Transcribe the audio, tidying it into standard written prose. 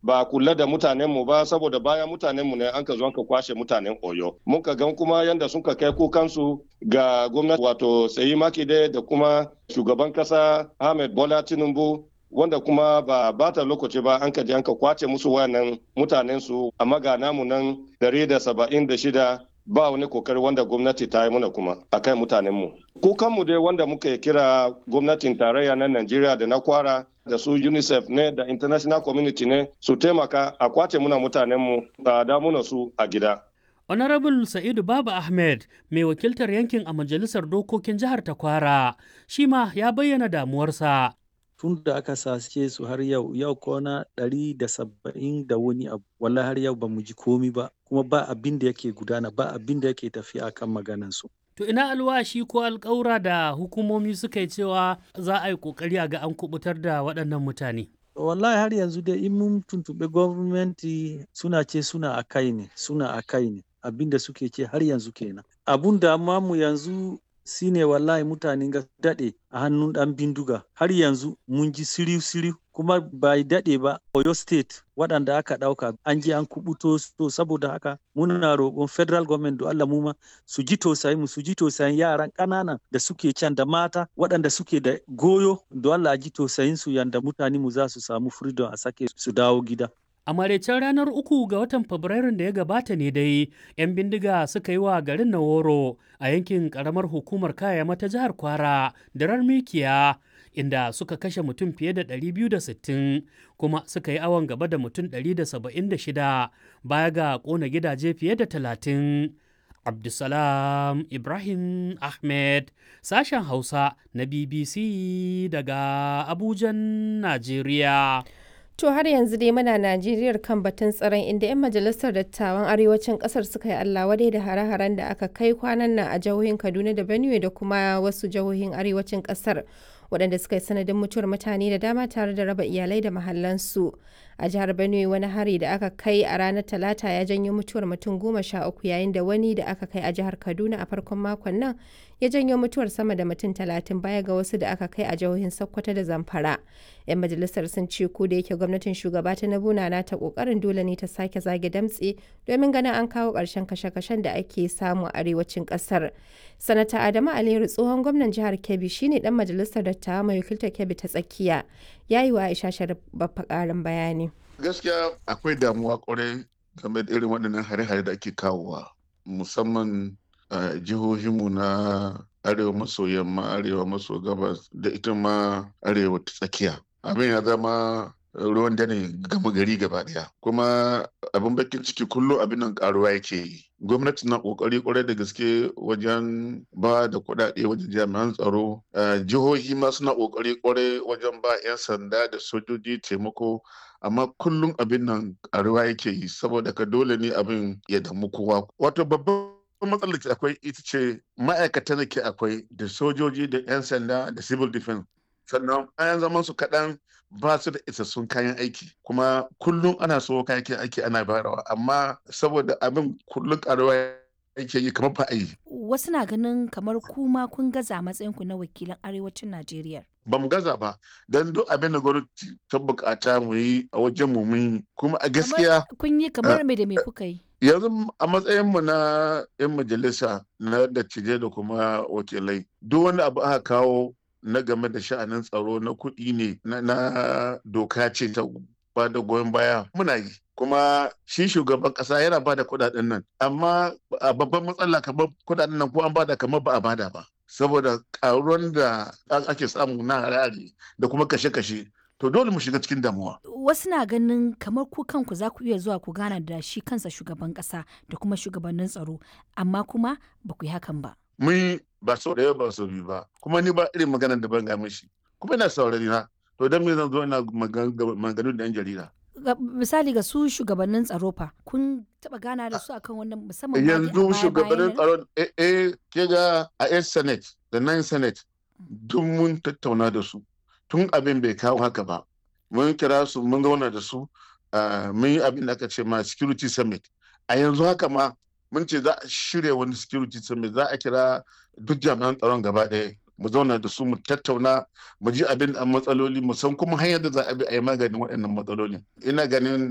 ba kula da mutanenmu ba saboda bayan mutanenmu ne an ka zo ka kwashe mutanen Oyo. Muka gan kuma yanda sun ka kai kukansu ga gwamnati wato Seyi Makinde da kuma shugaban kasa Ahmed Bola Tinubu wanda kuma ba bata lokaci ba an ka je an ka kwace musu wayannan mutanensu amma ga namu nan 176 ba wani kokari wanda gwamnati ta yi muna kuma akan mutanenmu. Kukanmu dai wanda muka kira gwamnatin tarayya na Najeriya da na Kwara da su UNICEF ne da international community ne su taimaka a kwace muna mutanenmu a da muna su a gida. Honorable Sa'idu Baba Ahmed mai wakiltar yankin a majalisar dokokin jihar ta Kwara shi ma ya bayyana damuwarsa. Tun da aka sace su har yau kwana 170 da wani abu wallahi har yau ba mu ji komi ba kuma ba abin da yake gudana ba abin da yake tafiya akan maganan su. To ina alwashi ko alƙawura da hukumomi suka yi cewa za a yi ƙoƙari a ga an kubutar da waɗannan mutane? Wallahi har yanzu dai in mun tuntuɓi gwamnati suna ce suna a kai ne abin da suke ce har yanzu kenan. Abun da mu yanzu shine wallahi mutanen ga daɗe a hannun ɗan bindiga har yanzu mun ji siriu kuma bai daɗe ba Oyo State waɗanda aka ɗauka an je an kubuto to saboda haka muna roƙon federal government da Allah mu ma su ji tausayin yaran ƙananan da suke can da mata waɗanda suke da goyo da Allah ji tausayin su yanda mutane mu za su samu freedom a sake su dawo gida. A maraicen ranar 3 ga watan Fabrairun da ya gabata ne dai 'yan bindiga suka yi wa garin Naworo a yankin ƙaramar hukumar Kayama ta jihar Kwara da Mikiya inda suka kashe mutum fiye da 260 kuma suka yi awon gaba da mutum 176 baya ga ƙona gidaje fiye da 30. Abdulsalam Ibrahim Ahmed, sashen Hausa na BBC daga Abujan, Najeriya. To har yanzu dai muna Najeriyar kan batun tsaron inda 'yan majalisar dattawan arewacin kasar suka yi Allah wadai da hare-haren da aka kai kwanan nan a jihohin Kaduna da Benue da kuma wasu jihohin arewacin kasar waɗanda suka yi sanadin mutuwar mutane da dama tare da raba iyalai da mahallansu. A jihar Benue wani hari da aka kai a ranar Talata ya janyo mutuwar mutum 13 yayin da wani da aka kai a jihar Kaduna a farkon makon nan ya janyo mutuwar sama da mutum 30 baya ga wasu da aka kai a jihohin Sokoto da Zamfara. 'Yan majalisar sun ce ko da yake gwamnatin shugaba Tinubu na ta kokarin dole ne ta sake zage damtse domin ganin an kawo ƙarshen kashe-kashen da ake samu a arewacin ƙasar. Sanata Adamu Aliyu tsohon gwamnan jihar Kebbi shine dan majalisar dattawa mai wakiltar Kebbi ta tsakiya ya yi wa Aisha Sharif babba ƙarin bayani. Gaskiya akwai damuwa kwarai game da irin waɗannan hare-hare da ake kawowa musamman a jihohinmu na arewa maso yamma arewa maso gabas da ita ma arewa ta tsakiya. Abin ya zama ruwan dare gama gari gaba daya kuma abin bakin ciki kullum abin nan karuwa yake yi. Gwamnati na kokari kwarai da gaske wajen ba da kuɗaɗe wajen jami'an tsaro, jihohi ma suna kokari kwarai wajen ba 'yan sanda da sojoji taimako, amma kullum abin nan karuwa yake yi saboda ka dole ne abin ya damu kowa. Wato babban matsalar da akwai ita ce ma'aikatan da ke akwai da sojoji da 'yan sanda da civil defense, sannan bayan zaman su kaɗan ba su da isassun kayan aiki kuma kullum ana so kayan aiki ana bayarwa amma saboda abin kullum karuwa yake yi kamar ba a yi. Wasu na ganin kamar kuma kun gaza matsayin ku na wakilan arewacin Najeriya. Ba mu gaza ba don duk abin da gwamnati ta bukata mu yi a wajen mu mun yi kuma a gaskiya. Kun yi kamar me da me kuka yi? Yanzu a matsayinmu na 'yan majalisa na dattijai da kuma wakilai duk wani abu aka kawo na game da sha'anin tsaro na kuɗi ne na doka ce ta ba da goyon baya muna yi kuma shi shugaban ƙasa yana ba da kuɗaɗen nan amma a babban matsala kamar kuɗaɗen nan ko an bada kamar ba a bada ba saboda ƙaruwan da ake samu na harare da kuma kashe-kashe to dole mu shiga cikin damuwa. Wasu na ganin kamar ku kanku za ku iya zuwa ku gana da shi kansa shugaban ƙasa da kuma shugabannin tsaro amma kuma ba ku yi hakan ba. Mun ba so da yawa ba so biyu ba kuma ni ba irin maganar da ban ga mishi kuma ina saurari na to dan me zan zo ina maganganu da yan jarida. Misali ga su shugabannin tsaro fa kun taba gana da su akan wannan musamman yanzu shugabannin tsaro ke ga a 8 senate da 9 senate duk mun tattauna da su tun abin bai kawo haka ba mun kira su mun zauna da su mun yi abin da aka ce ma security summit a yanzu haka ma mun ce za a shirya wani security summit za a kira duk jami'an tsaron gaba ɗaya mu zauna da su mu tattauna mu ji abin da matsaloli mu san kuma hanyar da za a bi a yi maganin waɗannan matsalolin ina ganin